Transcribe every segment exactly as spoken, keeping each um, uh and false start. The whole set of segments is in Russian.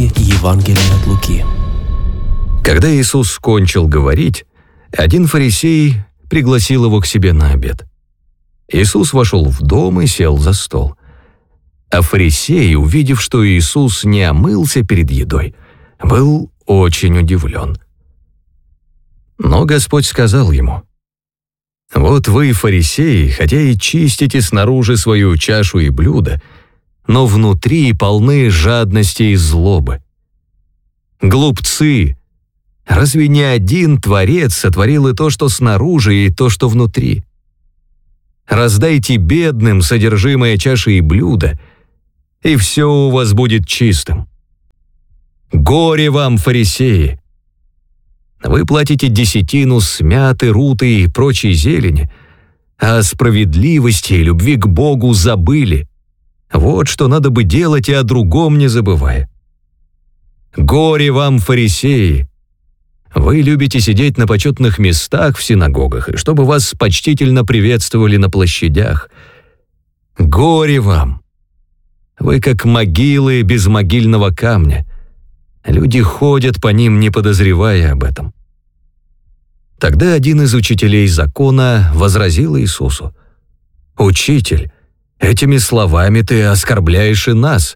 Книги Евангелия от Луки. Когда Иисус кончил говорить, один фарисей пригласил его к себе на обед. Иисус вошел в дом и сел за стол. А фарисей, увидев, что Иисус не омылся перед едой, был очень удивлен. Но Господь сказал ему: «Вот вы, фарисеи, хотя и чистите снаружи свою чашу и блюдо, но внутри полны жадности и злобы. Глупцы! Разве не один Творец сотворил и то, что снаружи, и то, что внутри? Раздайте бедным содержимое чаши и блюда, и все у вас будет чистым. Горе вам, фарисеи! Вы платите десятину с мяты, руты и прочей зелени, а о справедливости и любви к Богу забыли. Вот что надо бы делать, и о другом не забывая. Горе вам, фарисеи! Вы любите сидеть на почетных местах в синагогах, и чтобы вас почтительно приветствовали на площадях. Горе вам! Вы как могилы без могильного камня. Люди ходят по ним, не подозревая об этом». Тогда один из учителей закона возразил Иисусу: «Учитель, этими словами ты оскорбляешь и нас».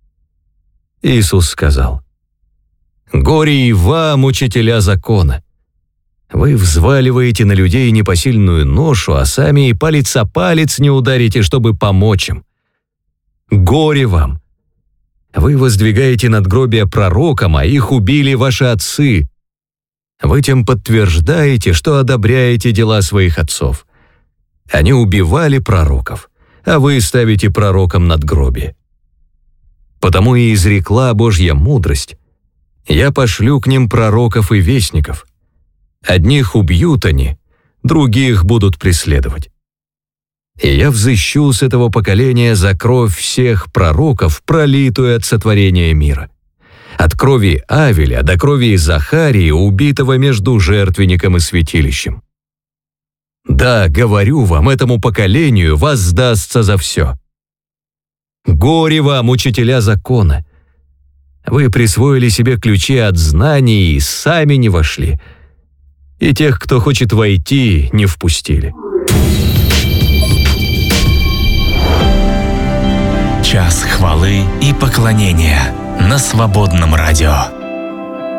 Иисус сказал: «Горе и вам, учителя закона! Вы взваливаете на людей непосильную ношу, а сами и палец о палец не ударите, чтобы помочь им. Горе вам! Вы воздвигаете надгробия пророкам, а их убили ваши отцы. Вы тем подтверждаете, что одобряете дела своих отцов. Они убивали пророков, а вы ставите пророкам надгробие. Потому и изрекла Божья мудрость: я пошлю к ним пророков и вестников. Одних убьют они, других будут преследовать. И я взыщу с этого поколения за кровь всех пророков, пролитую от сотворения мира. От крови Авеля до крови Захарии, убитого между жертвенником и святилищем. Да, говорю вам, этому поколению воздастся за все. Горе вам, учителя закона! Вы присвоили себе ключи от знаний и сами не вошли, и тех, кто хочет войти, не впустили». Час хвалы и поклонения на Свободном радио.